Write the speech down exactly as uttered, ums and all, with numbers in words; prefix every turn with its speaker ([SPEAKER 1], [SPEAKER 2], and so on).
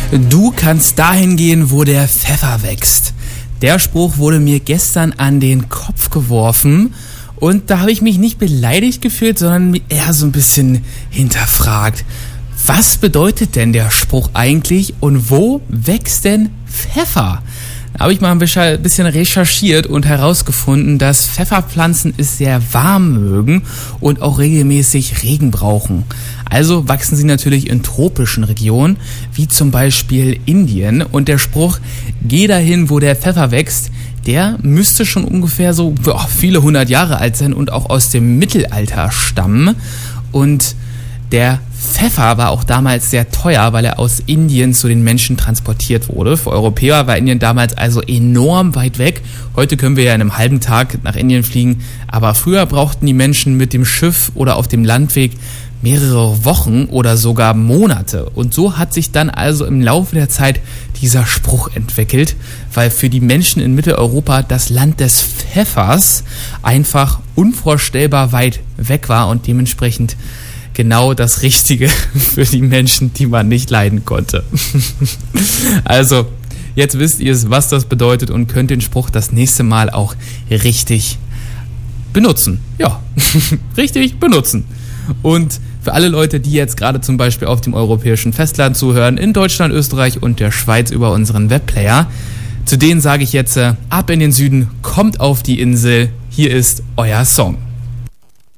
[SPEAKER 1] Du kannst dahin gehen, wo der Pfeffer wächst. Der Spruch wurde mir gestern an den Kopf geworfen und da habe ich mich nicht beleidigt gefühlt, sondern eher so ein bisschen hinterfragt. Was bedeutet denn der Spruch eigentlich und wo wächst denn Pfeffer? Da habe ich mal ein bisschen recherchiert und herausgefunden, dass Pfefferpflanzen es sehr warm mögen und auch regelmäßig Regen brauchen. Also wachsen sie natürlich in tropischen Regionen, wie zum Beispiel Indien. Und der Spruch, geh dahin, wo der Pfeffer wächst, der müsste schon ungefähr so boah, viele hundert Jahre alt sein und auch aus dem Mittelalter stammen. Und der Pfeffer war auch damals sehr teuer, weil er aus Indien zu den Menschen transportiert wurde. Für Europäer war Indien damals also enorm weit weg. Heute können wir ja in einem halben Tag nach Indien fliegen, aber früher brauchten die Menschen mit dem Schiff oder auf dem Landweg mehrere Wochen oder sogar Monate. Und so hat sich dann also im Laufe der Zeit dieser Spruch entwickelt, weil für die Menschen in Mitteleuropa das Land des Pfeffers einfach unvorstellbar weit weg war und dementsprechend genau das Richtige für die Menschen, die man nicht leiden konnte. Also, jetzt wisst ihr es, was das bedeutet und könnt den Spruch das nächste Mal auch richtig benutzen. Ja, richtig benutzen. Und für alle Leute, die jetzt gerade zum Beispiel auf dem europäischen Festland zuhören, in Deutschland, Österreich und der Schweiz über unseren Webplayer, zu denen sage ich jetzt, ab in den Süden, kommt auf die Insel, hier ist euer Song.